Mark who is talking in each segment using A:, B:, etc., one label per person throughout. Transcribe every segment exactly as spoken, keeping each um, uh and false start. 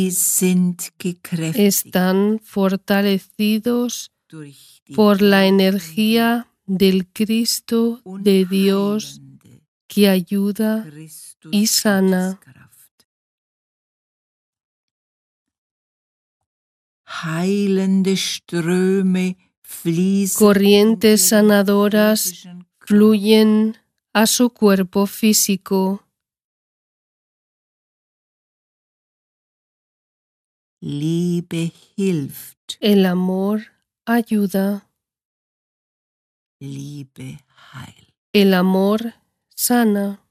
A: están fortalecidos por la energía del Cristo de Dios que ayuda y sana. Corrientes sanadoras fluyen a su cuerpo físico.
B: Liebe hilft.
A: El amor ayuda.
B: Liebe heilt.
A: El amor sana.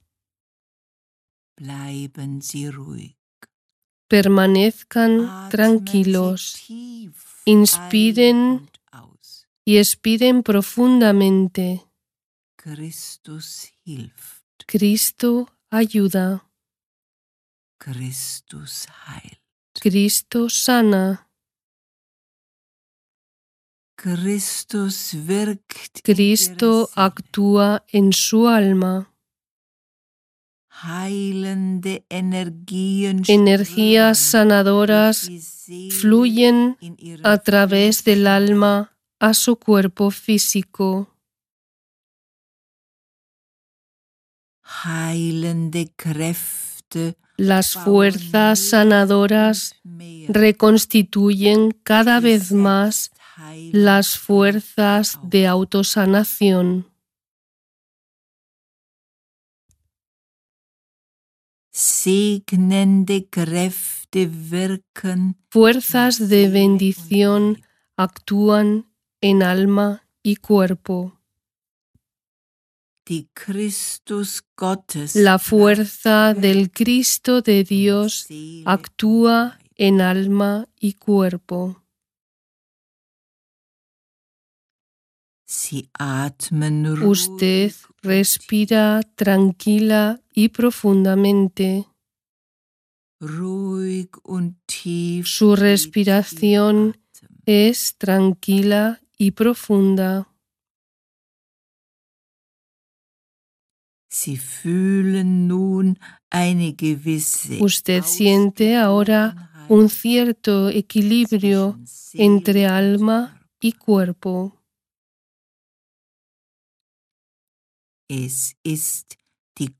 B: Bleiben Sie ruhig.
A: Permanezcan tranquilos. Inspiren y expiren profundamente.
B: Christus hilft.
A: Cristo ayuda.
B: Christus heilt.
A: Cristo sana.
B: Christus wirkt.
A: Cristo actúa en su alma.
B: Heilende Energien.
A: Energías sanadoras fluyen a través del alma a su cuerpo físico.
B: Heilende Kräfte.
A: Las fuerzas sanadoras reconstituyen cada vez más las fuerzas de autosanación.
B: Segnende Kräfte wirken.
A: Fuerzas de bendición actúan en alma y cuerpo.
B: Die Christus Gottes.
A: La fuerza del Cristo de Dios actúa en alma y cuerpo.
B: Sie atmen ruhig.
A: Usted respira tranquila y profundamente.
B: Ruhig und tief.
A: Su respiración es tranquila y profunda.
B: Sie fühlen nun eine gewisse.
A: Usted siente ahora un cierto equilibrio entre alma y cuerpo.
B: Es ist die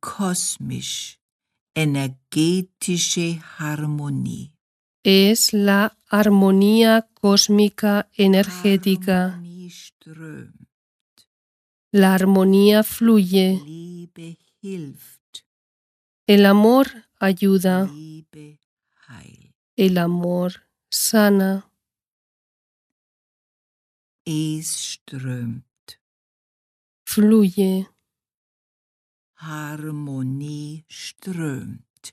B: kosmisch-energetische Harmonie.
A: Es la armonía cósmica energética.
B: Harmonie strömt.
A: La armonía fluye.
B: Liebe hilft.
A: El amor ayuda.
B: Liebe heilt.
A: El amor sana.
B: Es strömt.
A: Fluye.
B: Harmonie strömt.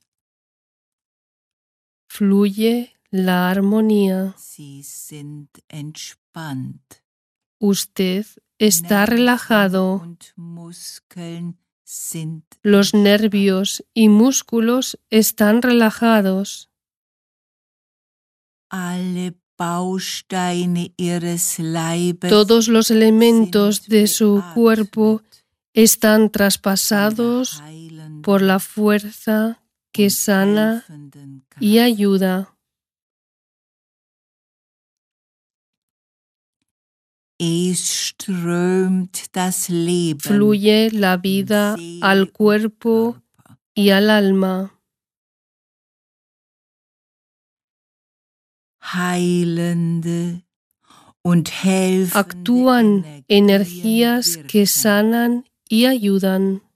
A: Fluye la armonía.
B: Sie sind entspannt.
A: Usted está relajado.
B: Und Muskeln sind.
A: Los nervios y músculos están relajados.
B: Alle Bausteine ihres Leibes.
A: Todos los elementos de su cuerpo están traspasados por la fuerza que sana y ayuda.
B: Es strömt das Leben.
A: Fluye la vida al cuerpo y al alma.
B: Heilende und helfende
A: Actúan energías que sanan y ayudan.